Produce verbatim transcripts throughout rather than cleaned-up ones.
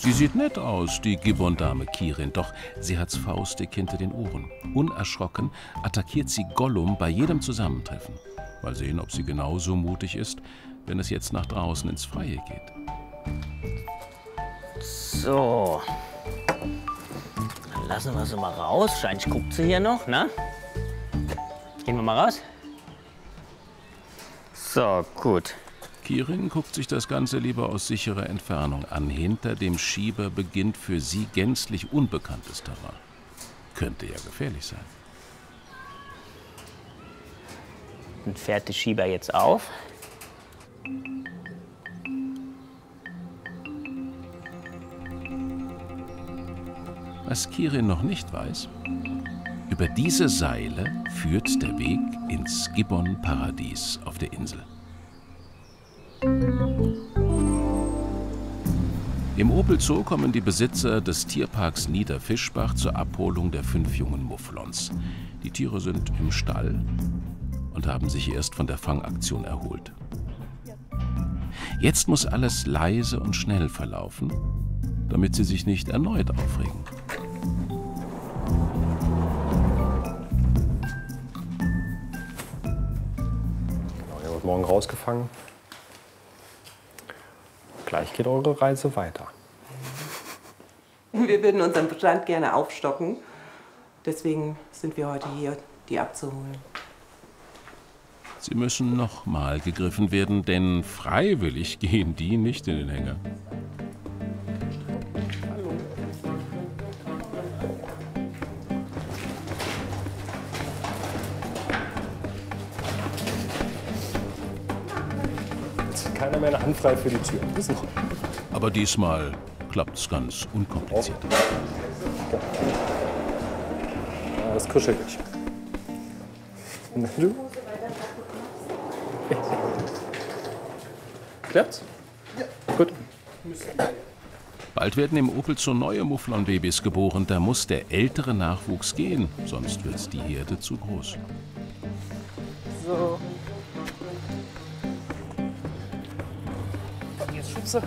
Sie sieht nett aus, die Gibbon-Dame Kirin, doch sie hat's faustdick hinter den Ohren. Unerschrocken attackiert sie Gollum bei jedem Zusammentreffen. Mal sehen, ob sie genauso mutig ist, wenn es jetzt nach draußen ins Freie geht. So. Dann lassen wir sie mal raus. Wahrscheinlich guckt sie hier noch, ne? Gehen wir mal raus. So, gut. Kirin guckt sich das Ganze lieber aus sicherer Entfernung an. Hinter dem Schieber beginnt für sie gänzlich unbekanntes Terrain. Könnte ja gefährlich sein. Dann fährt der Schieber jetzt auf. Was Kirin noch nicht weiß: Über diese Seile führt der Weg ins Gibbon-Paradies auf der Insel. Im Opel-Zoo kommen die Besitzer des Tierparks Niederfischbach zur Abholung der fünf jungen Mufflons. Die Tiere sind im Stall und haben sich erst von der Fangaktion erholt. Jetzt muss alles leise und schnell verlaufen, damit sie sich nicht erneut aufregen. Ihr wird morgen rausgefangen. Gleich geht eure Reise weiter. Wir würden unseren Bestand gerne aufstocken. Deswegen sind wir heute hier, die abzuholen. Sie müssen nochmal gegriffen werden, denn freiwillig gehen die nicht in den Hänger. Hallo. Jetzt ist keiner mehr eine Hand frei für die Tür. Wissen Sie? Aber diesmal klappt's ganz unkompliziert. Ja, das kuschelt dich. Du? Klappt's? Ja. Gut. Bald werden im Opel Zoo neue Mufflon-Babys geboren. Da muss der ältere Nachwuchs gehen, sonst wird die Herde zu groß. So. Jetzt schubse.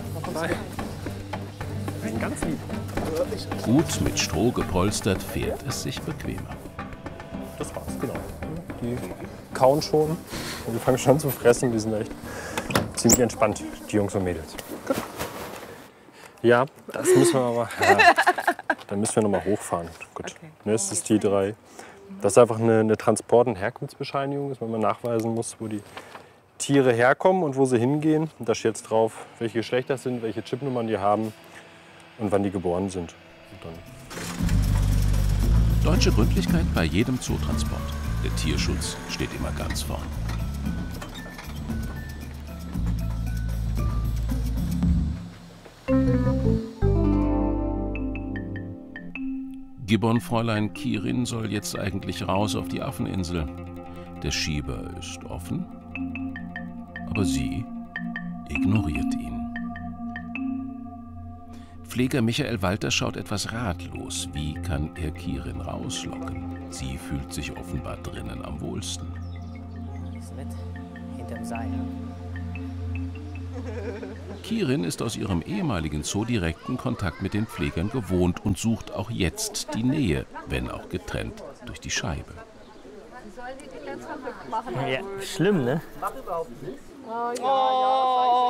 Ganz lieb. Gut mit Stroh gepolstert fährt es sich bequemer. Das war's, genau. Die kauen schon und die fangen schon zu fressen. Die sind echt ziemlich entspannt, die Jungs und Mädels. Gut. Ja, das müssen wir aber. Ja, dann müssen wir noch mal hochfahren. Gut. Okay. Ne, das ist die drei. Das ist einfach eine, eine Transport- und Herkunftsbescheinigung, dass man mal nachweisen muss, wo die Tiere herkommen und wo sie hingehen. Und da steht jetzt drauf, welche Geschlechter das sind, welche Chipnummern die haben und wann die geboren sind. Und dann Deutsche Gründlichkeit bei jedem Zootransport. Der Tierschutz steht immer ganz vorn. Gibbon-Fräulein Kirin soll jetzt eigentlich raus auf die Affeninsel. Der Schieber ist offen, aber sie ignoriert ihn. Pfleger Michael Walter schaut etwas ratlos. Wie kann er Kirin rauslocken? Sie fühlt sich offenbar drinnen am wohlsten. Ist mit hinterm Seil. Kirin ist aus ihrem ehemaligen Zoo direkten Kontakt mit den Pflegern gewohnt und sucht auch jetzt die Nähe, wenn auch getrennt durch die Scheibe. Ja, schlimm, ne? Oh,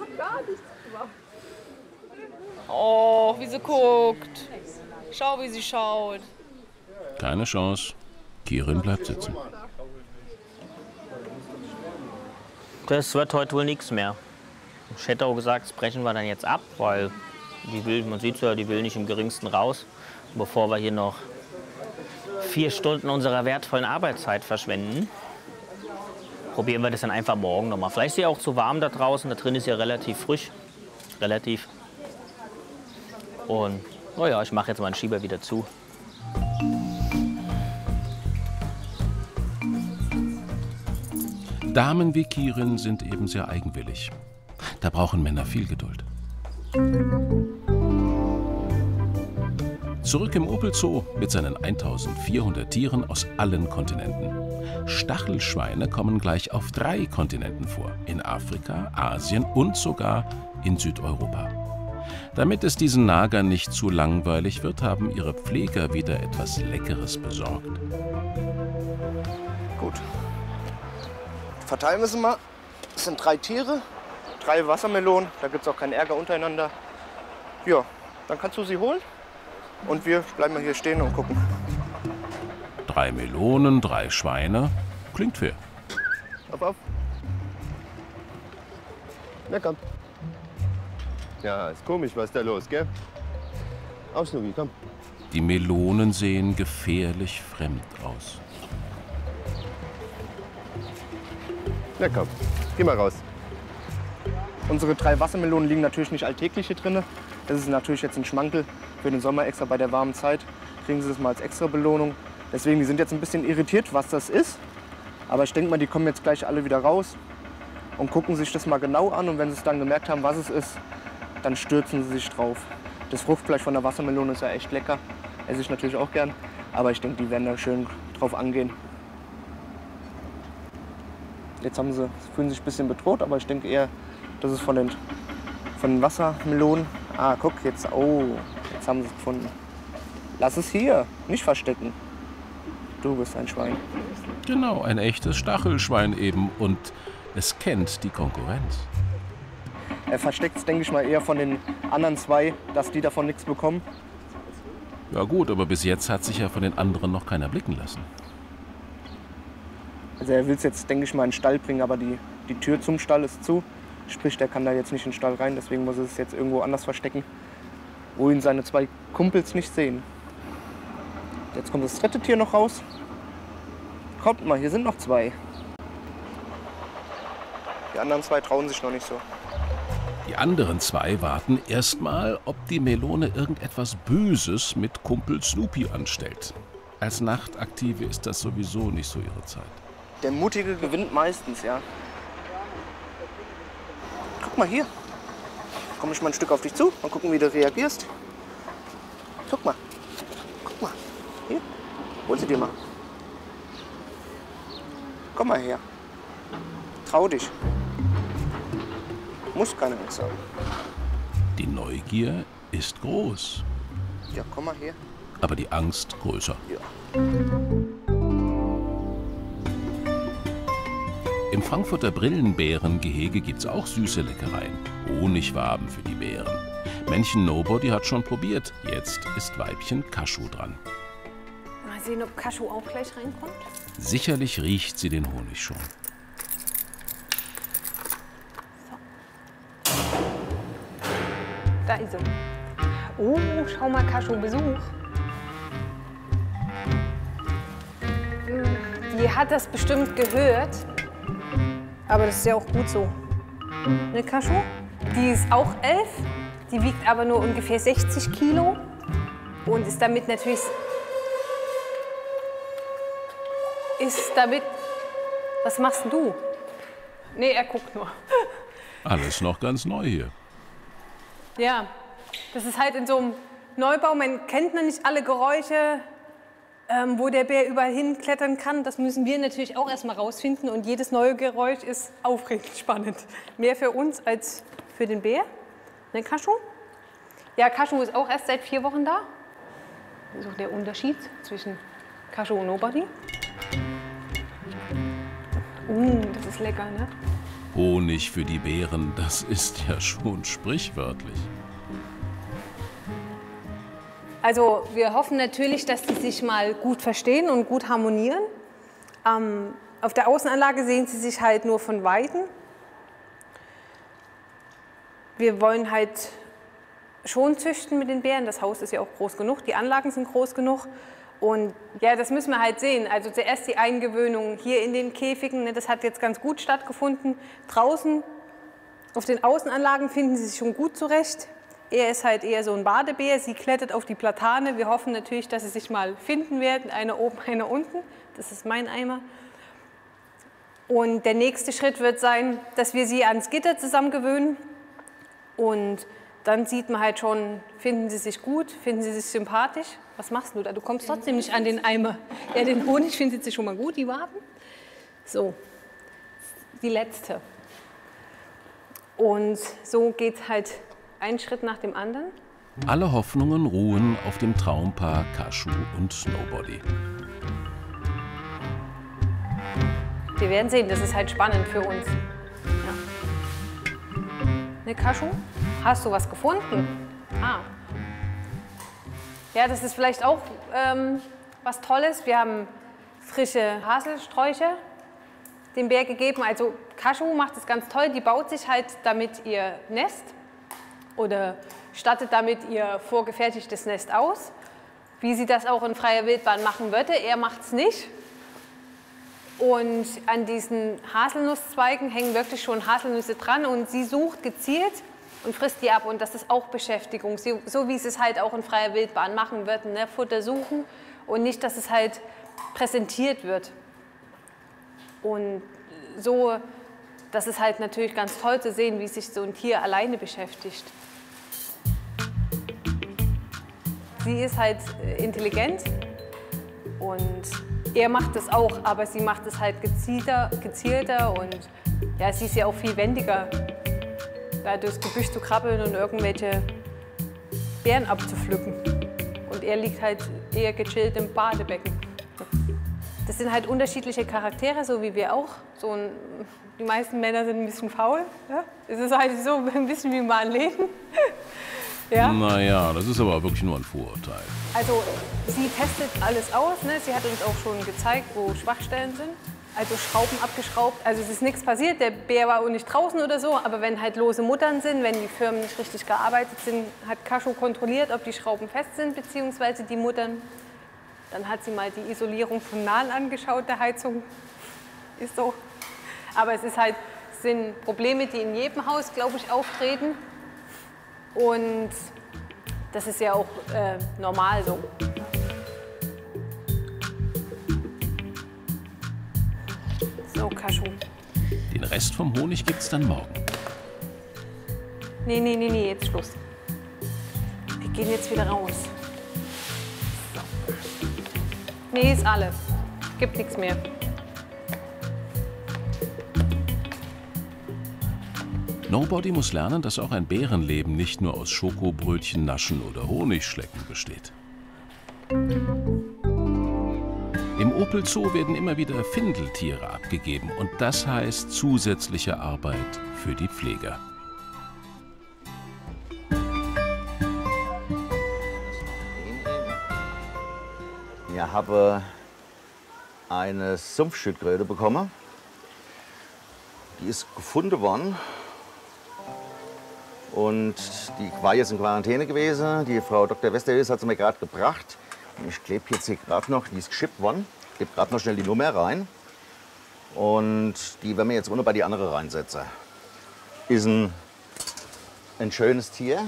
oh, wie sie guckt. Schau, wie sie schaut. Keine Chance. Kirin bleibt sitzen. Das wird heute wohl nichts mehr. Ich hätte auch gesagt, das brechen wir dann jetzt ab, weil die will, man sieht ja, die will nicht im geringsten raus. Bevor wir hier noch vier Stunden unserer wertvollen Arbeitszeit verschwenden, probieren wir das dann einfach morgen nochmal. Vielleicht ist ja auch zu warm da draußen, da drin ist ja relativ frisch. Relativ. Und naja, ich mache jetzt mal den Schieber wieder zu. Damen wie Kirin sind eben sehr eigenwillig. Da brauchen Männer viel Geduld. Zurück im Opel Zoo mit seinen eintausendvierhundert Tieren aus allen Kontinenten. Stachelschweine kommen gleich auf drei Kontinenten vor. In Afrika, Asien und sogar in Südeuropa. Damit es diesen Nagern nicht zu langweilig wird, haben ihre Pfleger wieder etwas Leckeres besorgt. Gut. Verteilen wir sie mal. Es sind drei Tiere, drei Wassermelonen. Da gibt es auch keinen Ärger untereinander. Ja, dann kannst du sie holen. Und wir bleiben mal hier stehen und gucken. Drei Melonen, drei Schweine. Klingt fair. Auf, auf. Na komm. Ja, ist komisch, was ist da los, gell? Auf, Snoopy, komm. Die Melonen sehen gefährlich fremd aus. Na komm, geh mal raus. Unsere drei Wassermelonen liegen natürlich nicht alltäglich hier drin. Das ist natürlich jetzt ein Schmankel für den Sommer extra bei der warmen Zeit. Kriegen sie das mal als extra Belohnung. Deswegen, die sind jetzt ein bisschen irritiert, was das ist. Aber ich denke mal, die kommen jetzt gleich alle wieder raus und gucken sich das mal genau an. Und wenn sie es dann gemerkt haben, was es ist, dann stürzen sie sich drauf. Das Fruchtfleisch von der Wassermelone ist ja echt lecker. Esse ich natürlich auch gern. Aber ich denke, die werden da schön drauf angehen. Jetzt haben sie, fühlen sich ein bisschen bedroht, aber ich denke eher, das ist von den, von den Wassermelonen. Ah, guck, jetzt, oh, jetzt haben sie es gefunden. Lass es hier, nicht verstecken. Du bist ein Schwein. Genau, ein echtes Stachelschwein eben. Und es kennt die Konkurrenz. Er versteckt es, denke ich mal, eher von den anderen zwei, dass die davon nichts bekommen. Ja gut, aber bis jetzt hat sich ja von den anderen noch keiner blicken lassen. Also er will es jetzt, denke ich mal, in den Stall bringen, aber die, die Tür zum Stall ist zu. Sprich, der kann da jetzt nicht in den Stall rein, deswegen muss er es jetzt irgendwo anders verstecken, wo ihn seine zwei Kumpels nicht sehen. Jetzt kommt das dritte Tier noch raus. Kommt mal, hier sind noch zwei. Die anderen zwei trauen sich noch nicht so. Die anderen zwei warten erstmal, ob die Melone irgendetwas Böses mit Kumpel Snoopy anstellt. Als Nachtaktive ist das sowieso nicht so ihre Zeit. Der Mutige gewinnt meistens, ja. Guck mal hier. Komme ich mal ein Stück auf dich zu. Mal gucken, wie du reagierst. Guck mal. Guck mal. Hier. Hol sie dir mal. Komm mal her. Trau dich. Muss keine Angst haben. Die Neugier ist groß, Ja, komm mal her. aber die Angst größer. Ja. Im Frankfurter Brillenbärengehege gibt's auch süße Leckereien. Honigwaben für die Bären. Männchen Nobody hat schon probiert. Jetzt ist Weibchen Kaschu dran. Mal sehen, ob Kaschu auch gleich reinkommt. Sicherlich riecht sie den Honig schon. Da ist sie. Oh, schau mal, Kaschu, Besuch. Die hat das bestimmt gehört. Aber das ist ja auch gut so. Ne, Kaschu? Die ist auch elf. Die wiegt aber nur ungefähr sechzig Kilo. Und ist damit natürlich... Ist damit... Was machst denn du? Nee, er guckt nur. Alles noch ganz neu hier. Ja, das ist halt in so einem Neubau, man kennt noch nicht alle Geräusche, ähm, wo der Bär überall hinklettern kann. Das müssen wir natürlich auch erstmal rausfinden und jedes neue Geräusch ist aufregend spannend. Mehr für uns als für den Bär. Ne, Kaschu? Ja, Kaschu ist auch erst seit vier Wochen da. Das ist auch der Unterschied zwischen Kaschu und Nobody. Uh, das ist lecker, ne? Honig für die Bären, das ist ja schon sprichwörtlich. Also wir hoffen natürlich, dass die sich mal gut verstehen und gut harmonieren. Ähm, auf der Außenanlage sehen sie sich halt nur von Weitem. Wir wollen halt schon züchten mit den Bären. Das Haus ist ja auch groß genug, die Anlagen sind groß genug. Und ja, das müssen wir halt sehen. Also zuerst die Eingewöhnung hier in den Käfigen, ne, das hat jetzt ganz gut stattgefunden. Draußen auf den Außenanlagen finden sie sich schon gut zurecht. Er ist halt eher so ein Badebär, sie klettert auf die Platane. Wir hoffen natürlich, dass sie sich mal finden werden, einer oben, einer unten. Das ist mein Eimer. Und der nächste Schritt wird sein, dass wir sie ans Gitter zusammengewöhnen. Und dann sieht man halt schon, finden sie sich gut, finden sie sich sympathisch. Was machst du da? Du kommst trotzdem nicht an den Eimer. Ja, den Honig findet sie schon mal gut, die Waben. So, die letzte. Und so geht es halt Ein Schritt nach dem anderen. Alle Hoffnungen ruhen auf dem Traumpaar Kaschu und Nobody. Wir werden sehen, das ist halt spannend für uns. Ja. Ne, Kaschu, hast du was gefunden? Ah. Ja, das ist vielleicht auch ähm, was Tolles. Wir haben frische Haselsträuche dem Bär gegeben. Also Kaschu macht es ganz toll. Die baut sich halt damit ihr Nest oder stattet damit ihr vorgefertigtes Nest aus. Wie sie das auch in freier Wildbahn machen würde. Er macht es nicht. Und an diesen Haselnusszweigen hängen wirklich schon Haselnüsse dran und sie sucht gezielt und frisst die ab. Und das ist auch Beschäftigung, so wie sie es halt auch in freier Wildbahn machen würden. Ne? Futter suchen und nicht, dass es halt präsentiert wird. Und so, das ist halt natürlich ganz toll zu sehen, wie sich so ein Tier alleine beschäftigt. Sie ist halt intelligent und er macht es auch, aber sie macht es halt gezielter, gezielter und ja, sie ist ja auch viel wendiger, da durchs Gebüsch zu krabbeln und irgendwelche Beeren abzupflücken. Und er liegt halt eher gechillt im Badebecken. Das sind halt unterschiedliche Charaktere, so wie wir auch. So ein, die meisten Männer sind ein bisschen faul. Ja? Es ist halt so ein bisschen wie im wahren Leben. Ja? Naja, das ist aber wirklich nur ein Vorurteil. Also sie testet alles aus. Ne? Sie hat uns auch schon gezeigt, wo Schwachstellen sind. Also Schrauben abgeschraubt. Also es ist nichts passiert, der Bär war auch nicht draußen oder so. Aber wenn halt lose Muttern sind, wenn die Firmen nicht richtig gearbeitet sind, hat Kaschu kontrolliert, ob die Schrauben fest sind, beziehungsweise die Muttern. Dann hat sie mal die Isolierung von nahen angeschaut, der Heizung. Ist so. Aber es ist halt, es sind Probleme, die in jedem Haus, glaube ich, auftreten. Und das ist ja auch äh, normal so. So, Kaschu. Den Rest vom Honig gibt's dann morgen. Nee, nee, nee, nee, jetzt Schluss. Wir gehen jetzt wieder raus. So. Nee, ist alle. Gibt nichts mehr. Nobody muss lernen, dass auch ein Bärenleben nicht nur aus Schokobrötchen naschen oder Honigschlecken besteht. Im Opel Zoo werden immer wieder Findeltiere abgegeben und das heißt zusätzliche Arbeit für die Pfleger. Ich habe eine Sumpfschildkröte bekommen. Die ist gefunden worden. Und die war jetzt in Quarantäne gewesen. Die Frau Doktor Westerhös hat sie mir gerade gebracht. Ich klebe jetzt hier gerade noch, die ist geschippt worden. Ich gebe gerade noch schnell die Nummer rein. Und die werden wir jetzt ohne bei die andere reinsetzen. Ist ein, ein schönes Tier.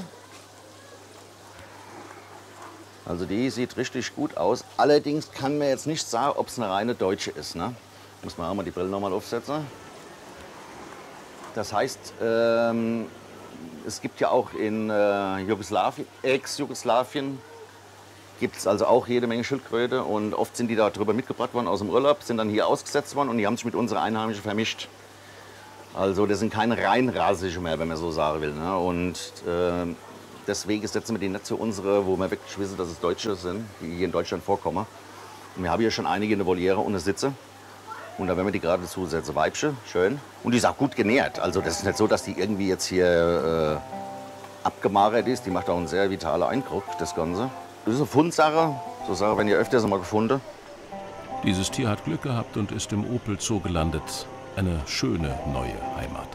Also die sieht richtig gut aus. Allerdings kann man jetzt nicht sagen, ob es eine reine Deutsche ist. Ne? Muss man auch mal die Brille noch mal aufsetzen. Das heißt, ähm, es gibt ja auch in äh, Jugoslawien, Ex-Jugoslawien, gibt es also auch jede Menge Schildkröte. Und oft sind die da drüber mitgebracht worden aus dem Urlaub, sind dann hier ausgesetzt worden und die haben sich mit unserer Einheimischen vermischt. Also das sind keine reinrasige mehr, wenn man so sagen will. Ne? Und äh, deswegen setzen wir die nicht zu unsere, wo wir wirklich wissen, dass es Deutsche sind, die hier in Deutschland vorkommen. Und wir haben hier schon einige in der Voliere ohne Sitze. Und da werden wir die gerade zusetzen. Weibchen, schön. Und die ist auch gut genährt. Also das ist nicht so, dass die irgendwie jetzt hier äh, abgemagert ist. Die macht auch einen sehr vitalen Eindruck, das Ganze. Das ist eine Fundsache. So Sache, wenn ihr öfters mal gefunden. Dieses Tier hat Glück gehabt und ist im Opel Zoo gelandet. Eine schöne neue Heimat.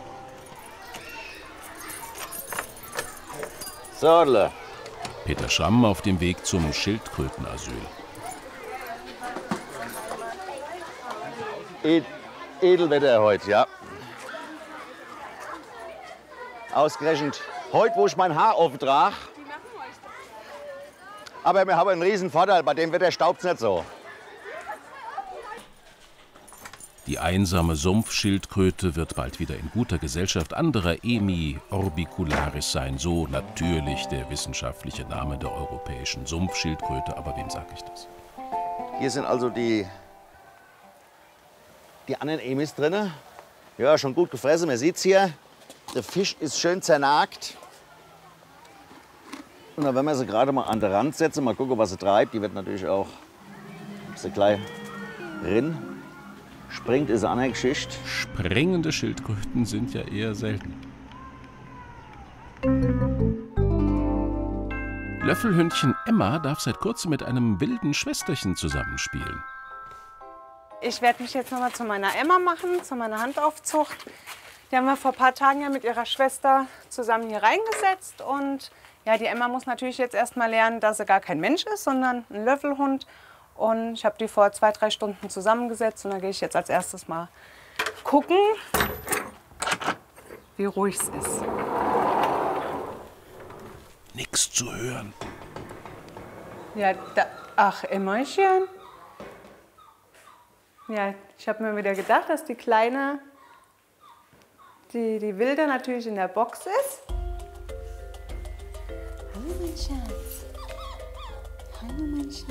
So, Peter Schramm auf dem Weg zum Schildkrötenasyl. Ed Edelwetter heute, ja. Ausgerechnet heute, wo ich mein Haar auftrage. Aber wir haben einen riesen Vorteil, bei dem Wetter staubt es nicht so. Die einsame Sumpfschildkröte wird bald wieder in guter Gesellschaft anderer Emi orbicularis sein. So natürlich der wissenschaftliche Name der europäischen Sumpfschildkröte. Aber wem sage ich das? Hier sind also die, die anderen Emis drin. Ja, schon gut gefressen, man sieht es hier. Der Fisch ist schön zernagt. Und dann werden wir sie gerade mal an den Rand setzen, mal gucken, was sie treibt. Die wird natürlich auch, ob sie gleich rin springt, ist eine Geschichte. Springende Schildkröten sind ja eher selten. Löffelhündchen Emma darf seit kurzem mit einem wilden Schwesterchen zusammenspielen. Ich werde mich jetzt noch mal zu meiner Emma machen, zu meiner Handaufzucht. Die haben wir vor ein paar Tagen ja mit ihrer Schwester zusammen hier reingesetzt. Und ja, die Emma muss natürlich jetzt erst mal lernen, dass sie gar kein Mensch ist, sondern ein Löffelhund. Und ich habe die vor zwei, drei Stunden zusammengesetzt. Und da gehe ich jetzt als erstes mal gucken, wie ruhig es ist. Nichts zu hören. Ja, da, ach, Emmerchen. Ja, ich habe mir wieder gedacht, dass die Kleine, die, die Wilde natürlich in der Box ist. Hallo mein Schatz. Hallo mein Schatz.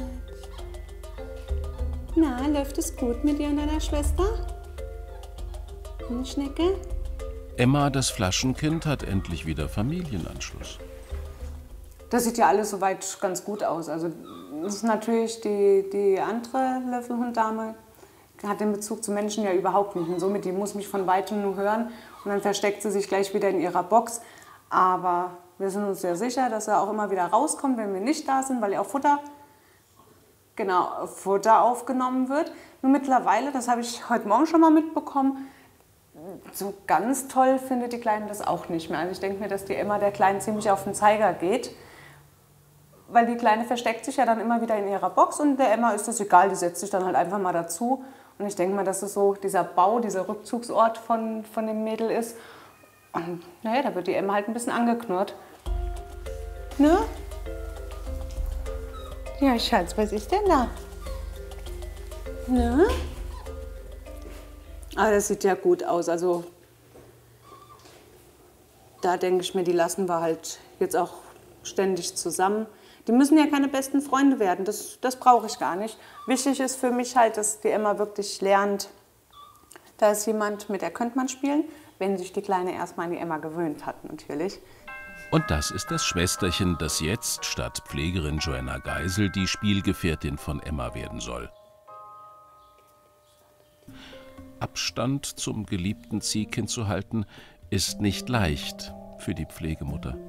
Na, läuft es gut mit dir und deiner Schwester? Eine Schnecke? Emma, das Flaschenkind, hat endlich wieder Familienanschluss. Das sieht ja alles soweit ganz gut aus. Also das ist natürlich die, die andere Löffelhunddame, hat den Bezug zu Menschen ja überhaupt nicht. Und somit, die muss mich von Weitem nur hören und dann versteckt sie sich gleich wieder in ihrer Box. Aber wir sind uns sehr sicher, dass er auch immer wieder rauskommt, wenn wir nicht da sind, weil ja auch Futter, genau, Futter aufgenommen wird. Nur mittlerweile, das habe ich heute Morgen schon mal mitbekommen, so ganz toll findet die Kleine das auch nicht mehr. Also ich denke mir, dass die Emma der Kleinen ziemlich auf den Zeiger geht. Weil die Kleine versteckt sich ja dann immer wieder in ihrer Box und der Emma ist das egal, die setzt sich dann halt einfach mal dazu. Und ich denke mal, dass es so dieser Bau, dieser Rückzugsort von, von dem Mädel ist. Und naja, da wird die Emma halt ein bisschen angeknurrt. Ne? Ja, Schatz, was ist denn da? Ne? Aber das sieht ja gut aus. Also da denke ich mir, die lassen wir halt jetzt auch ständig zusammen. Die müssen ja keine besten Freunde werden, das, das brauche ich gar nicht. Wichtig ist für mich halt, dass die Emma wirklich lernt, da ist jemand, mit der könnte man spielen, wenn sich die Kleine erstmal an die Emma gewöhnt hat natürlich. Und das ist das Schwesterchen, das jetzt statt Pflegerin Joanna Geisel die Spielgefährtin von Emma werden soll. Abstand zum geliebten Ziehkind zu halten, ist nicht leicht für die Pflegemutter.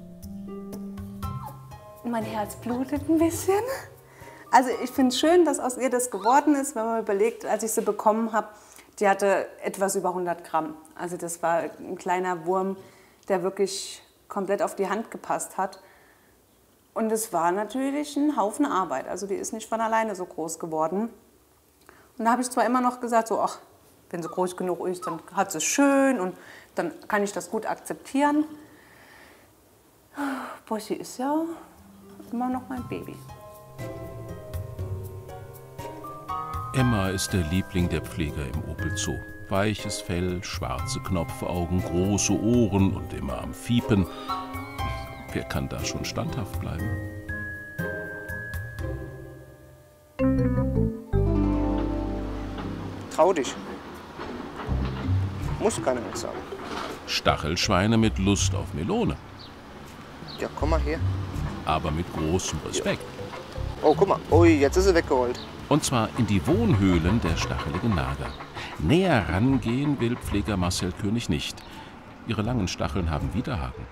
Mein Herz blutet ein bisschen. Also ich finde es schön, dass aus ihr das geworden ist, wenn man überlegt, als ich sie bekommen habe, die hatte etwas über hundert Gramm. Also das war ein kleiner Wurm, der wirklich komplett auf die Hand gepasst hat. Und es war natürlich ein Haufen Arbeit. Also die ist nicht von alleine so groß geworden. Und da habe ich zwar immer noch gesagt, so, ach, wenn sie groß genug ist, dann hat sie es schön und dann kann ich das gut akzeptieren. Boschi ist ja immer noch mein Baby. Emma ist der Liebling der Pfleger im Opel Zoo. Weiches Fell, schwarze Knopfaugen, große Ohren und immer am Fiepen. Wer kann da schon standhaft bleiben? Trau dich. Muss keiner nichts sagen. Stachelschweine mit Lust auf Melone. Ja, komm mal her. Aber mit großem Respekt. Oh, guck mal. Ui, jetzt ist sie weggerollt. Und zwar in die Wohnhöhlen der stacheligen Nager. Näher rangehen will Pfleger Marcel König nicht. Ihre langen Stacheln haben Widerhaken.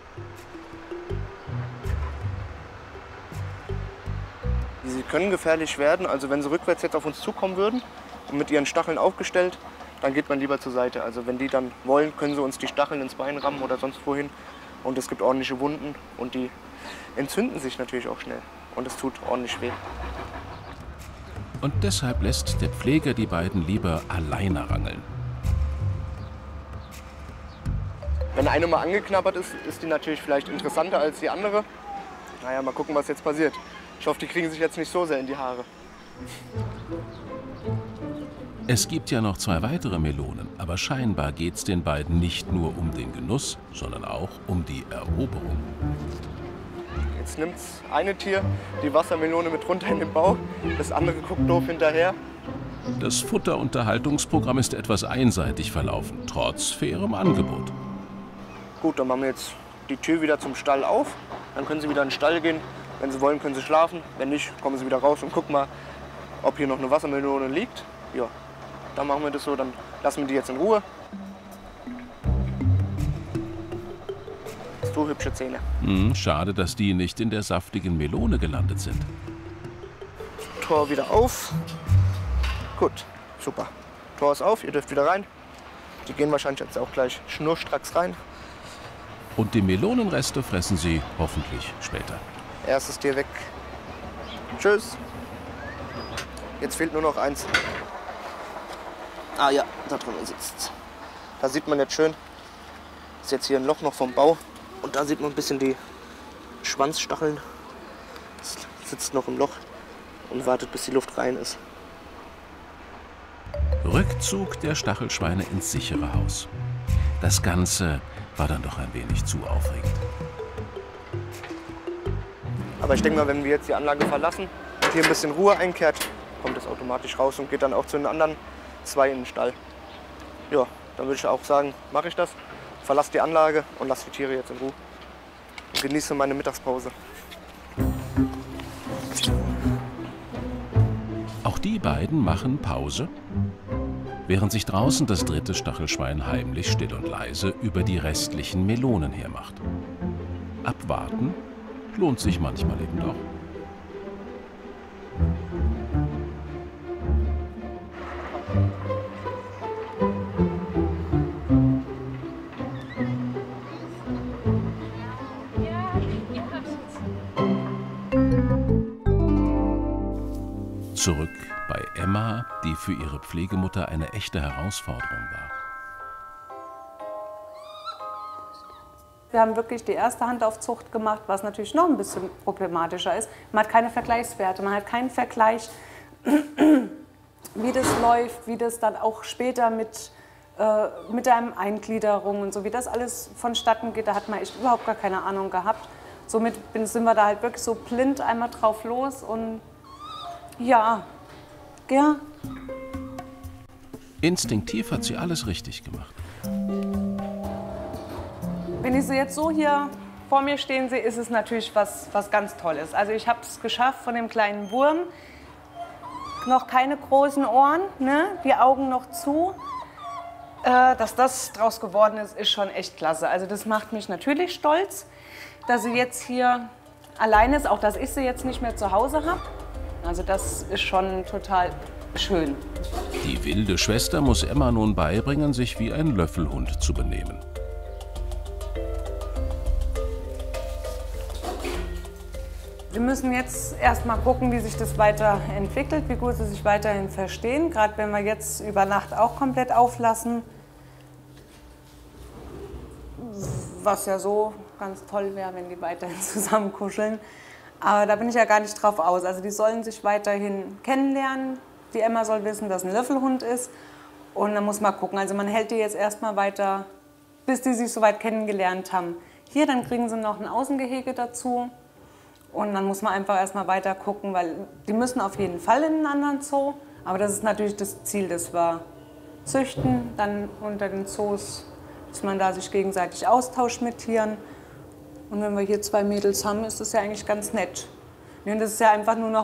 Sie können gefährlich werden. Also wenn sie rückwärts jetzt auf uns zukommen würden und mit ihren Stacheln aufgestellt, dann geht man lieber zur Seite. Also wenn die dann wollen, können sie uns die Stacheln ins Bein rammen oder sonst wohin. Und es gibt ordentliche Wunden und die entzünden sich natürlich auch schnell. Und es tut ordentlich weh. Und deshalb lässt der Pfleger die beiden lieber alleine rangeln. Wenn eine mal angeknabbert ist, ist die natürlich vielleicht interessanter als die andere. Naja, mal gucken, was jetzt passiert. Ich hoffe, die kriegen sich jetzt nicht so sehr in die Haare. Es gibt ja noch zwei weitere Melonen, aber scheinbar geht es den beiden nicht nur um den Genuss, sondern auch um die Eroberung. Jetzt nimmt eine Tier die Wassermelone mit runter in den Bauch, das andere guckt doof hinterher. Das Futterunterhaltungsprogramm ist etwas einseitig verlaufen, trotz fairem Angebot. Gut, dann machen wir jetzt die Tür wieder zum Stall auf Dann können sie wieder in den Stall gehen. Wenn sie wollen, können sie schlafen. Wenn nicht, kommen sie wieder raus und gucken mal, ob hier noch eine Wassermelone liegt. Ja, dann machen wir das so. Dann lassen wir die jetzt in Ruhe. So hübsche Zähne. Hm, schade, dass die nicht in der saftigen Melone gelandet sind. Tor wieder auf. Gut, super. Tor ist auf, ihr dürft wieder rein. Die gehen wahrscheinlich jetzt auch gleich schnurstracks rein. Und die Melonenreste fressen sie hoffentlich später. Erstes Tier weg. Tschüss. Jetzt fehlt nur noch eins. Ah ja, da drin sitzt. Da sieht man jetzt schön, ist jetzt hier ein Loch noch vom Bau. Und da sieht man ein bisschen die Schwanzstacheln. Das sitzt noch im Loch und wartet, bis die Luft rein ist. Rückzug der Stachelschweine ins sichere Haus. Das Ganze war dann doch ein wenig zu aufregend. Aber ich denke mal, wenn wir jetzt die Anlage verlassen und hier ein bisschen Ruhe einkehrt, kommt es automatisch raus und geht dann auch zu den anderen zwei in den Stall. Ja, dann würde ich auch sagen, mache ich das. Verlasse die Anlage und lasse die Tiere jetzt in Ruhe. Und genieße meine Mittagspause. Auch die beiden machen Pause, während sich draußen das dritte Stachelschwein heimlich still und leise über die restlichen Melonen hermacht. Abwarten lohnt sich manchmal eben doch. Zurück bei Emma, die für ihre Pflegemutter eine echte Herausforderung war. Wir haben wirklich die erste Handaufzucht gemacht, was natürlich noch ein bisschen problematischer ist. Man hat keine Vergleichswerte, man hat keinen Vergleich, wie das läuft, wie das dann auch später mit, äh, mit der Eingliederung und so, wie das alles vonstatten geht. Da hat man echt überhaupt gar keine Ahnung gehabt. Somit sind wir da halt wirklich so blind einmal drauf los und ja, ja. Instinktiv hat sie alles richtig gemacht. Wenn ich sie jetzt so hier vor mir stehen sehe, ist es natürlich was, was ganz Tolles. Also ich habe es geschafft von dem kleinen Wurm, noch keine großen Ohren, ne? Die Augen noch zu. Äh, dass das draus geworden ist, ist schon echt klasse. Also das macht mich natürlich stolz, dass sie jetzt hier alleine ist, auch dass ich sie jetzt nicht mehr zu Hause habe. Also das ist schon total schön. Die wilde Schwester muss Emma nun beibringen, sich wie ein Löffelhund zu benehmen. Wir müssen jetzt erst mal gucken, wie sich das weiterentwickelt, wie gut sie sich weiterhin verstehen. Gerade wenn wir jetzt über Nacht auch komplett auflassen, was ja so ganz toll wäre, wenn die weiterhin zusammen kuscheln. Aber da bin ich ja gar nicht drauf aus. Also die sollen sich weiterhin kennenlernen. Die Emma soll wissen, dass ein Löffelhund ist. Und dann muss man gucken. Also man hält die jetzt erstmal weiter, bis die sich soweit kennengelernt haben. Hier, dann kriegen sie noch ein Außengehege dazu. Und dann muss man einfach erstmal weiter gucken, weil die müssen auf jeden Fall in einen anderen Zoo. Aber das ist natürlich das Ziel, das wir züchten, dann unter den Zoos, dass man da sich gegenseitig austauscht mit Tieren. Und wenn wir hier zwei Mädels haben, ist das ja eigentlich ganz nett. Und das ist ja einfach nur noch